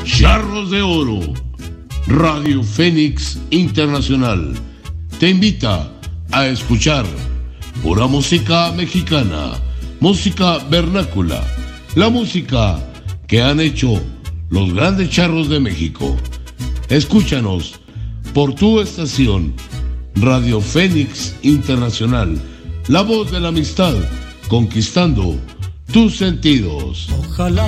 Charros de Oro, Radio Fénix Internacional, te invita a escuchar pura música mexicana, música vernácula, la música que han hecho los grandes charros de México. Escúchanos por tu estación, Radio Fénix Internacional, la voz de la amistad, conquistando tus sentidos. Ojalá